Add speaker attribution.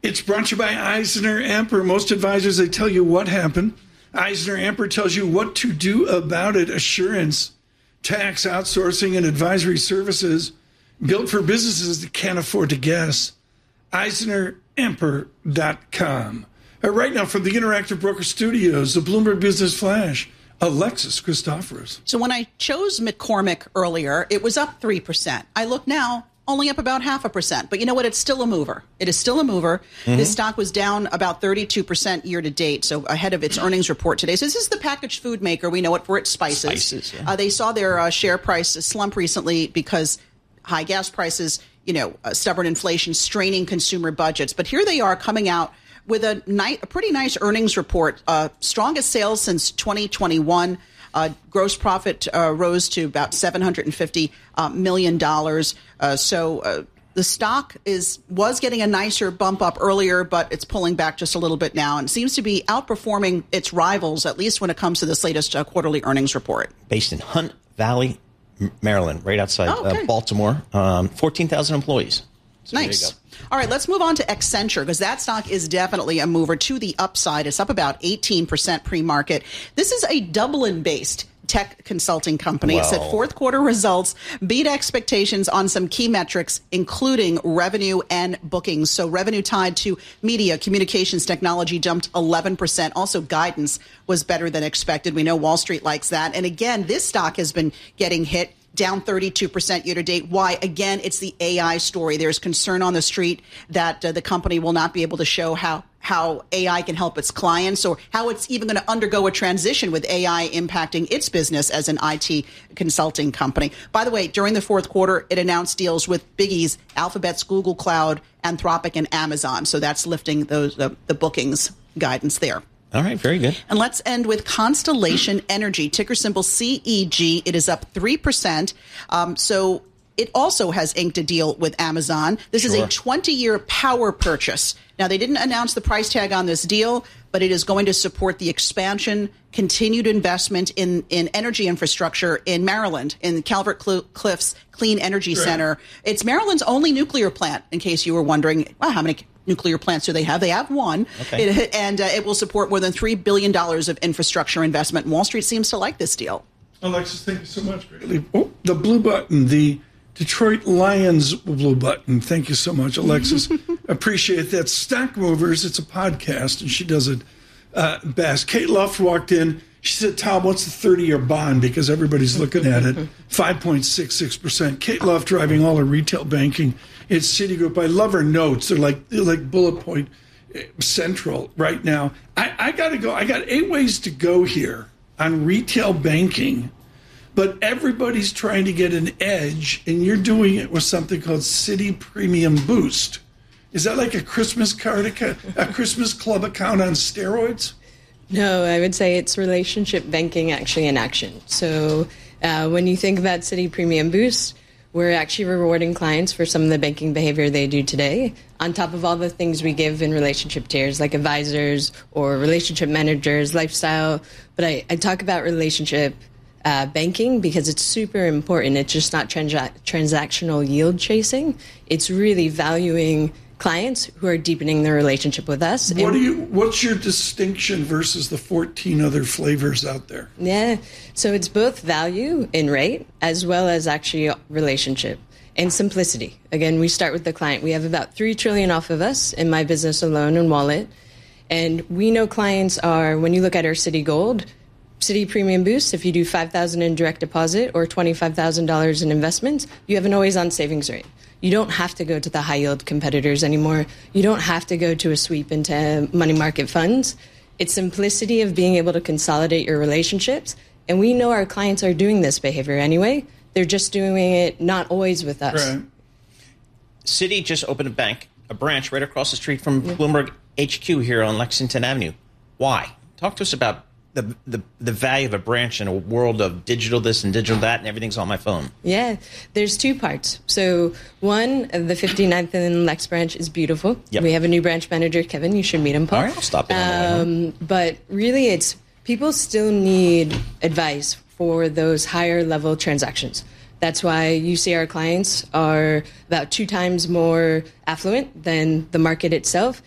Speaker 1: It's brought to you by EisnerAmper. Most advisors, they tell you what happened. EisnerAmper tells you what to do about it. Assurance, tax, outsourcing, and advisory services built for businesses that can't afford to guess. EisnerAmper.com. Right now, from the Interactive Broker Studios, the Bloomberg Business Flash, Alexis Christoforous.
Speaker 2: So when I chose McCormick earlier, it was up 3%. I look now, only up about 0.5%. But you know what? It's still a mover. It is still a mover. Mm-hmm. This stock was down about 32% year to date, so ahead of its earnings report today. So this is the packaged food maker. We know it for its spices. Yeah. They saw their share price slump recently because high gas prices, stubborn inflation straining consumer budgets. But here they are coming out with a pretty nice earnings report, strongest sales since 2021. Gross profit rose to about $750 million. So the stock was getting a nicer bump up earlier, but it's pulling back just a little bit now and seems to be outperforming its rivals, at least when it comes to this latest quarterly earnings report.
Speaker 3: Based in Hunt Valley, Maryland, right outside Baltimore, 14,000 employees. So
Speaker 2: nice. All right, let's move on to Accenture because that stock is definitely a mover to the upside. It's up about 18% pre-market. This is a Dublin-based tech consulting company. It said fourth quarter results beat expectations on some key metrics, including revenue and bookings. So revenue tied to media, communications, technology jumped 11%. Also, guidance was better than expected. We know Wall Street likes that. And again, this stock has been getting hit. Down 32% year to date. Why? Again, it's the AI story. There's concern on the street that the company will not be able to show how AI can help its clients or how it's even going to undergo a transition with AI impacting its business as an IT consulting company. By the way, during the fourth quarter, it announced deals with biggies, Alphabet's Google Cloud, Anthropic, and Amazon. So that's lifting the bookings guidance there.
Speaker 3: All right, very good.
Speaker 2: And let's end with Constellation Energy, ticker symbol CEG. It is up 3%. So it also has inked a deal with Amazon. This is a 20-year power purchase. Now, they didn't announce the price tag on this deal, but it is going to support the expansion, continued investment in energy infrastructure in Maryland, in Calvert Cliffs Clean Energy Center. It's Maryland's only nuclear plant, in case you were wondering, how many nuclear plants do they have? They have one, and it will support more than $3 billion of infrastructure investment. And Wall Street seems to like this deal.
Speaker 1: Alexis, thank you so much. Oh, the blue button, the Detroit Lions blue button. Thank you so much, Alexis. Appreciate that. Stock Movers, it's a podcast, and she does it best. Kate Luft walked in. She said, Tom, what's the 30-year bond? Because everybody's looking at it. 5.66%. Kate Luft driving all her retail banking. It's Citigroup. I love her notes. They're like bullet point central right now. I got to go. I got 8 ways to go here on retail banking, but everybody's trying to get an edge, and you're doing it with something called Citi Premium Boost. Is that like a Christmas card account, a Christmas club account on steroids?
Speaker 4: No, I would say it's relationship banking actually in action. So when you think about Citi Premium Boost, we're actually rewarding clients for some of the banking behavior they do today, on top of all the things we give in relationship tiers, like advisors or relationship managers, lifestyle. But I talk about relationship banking because it's super important. It's just not transactional yield chasing. It's really valuing clients who are deepening their relationship with us.
Speaker 1: What's your distinction versus the 14 other flavors out there?
Speaker 4: Yeah, so it's both value in rate as well as actually relationship and simplicity. Again, we start with the client. We have about $3 trillion off of us in my business alone and wallet. And we know clients are, when you look at our Citi Gold, Citi Premium Boost, if you do $5,000 in direct deposit or $25,000 in investments, you have an always-on savings rate. You don't have to go to the high-yield competitors anymore. You don't have to go to a sweep into money market funds. It's simplicity of being able to consolidate your relationships. And we know our clients are doing this behavior anyway. They're just doing it not always with us. Right.
Speaker 3: Citi just opened a branch right across the street from Bloomberg HQ here on Lexington Avenue. Why? Talk to us about the value of a branch in a world of digital this and digital that, and everything's on my phone.
Speaker 4: Yeah, there's 2 parts. So one, the 59th and Lex branch is beautiful. Yep. We have a new branch manager, Kevin. You should meet him, Paul.
Speaker 3: All right, I'll stop in.
Speaker 4: But really, it's people still need advice for those higher level transactions. That's why you see our clients are about 2 times more affluent than the market itself.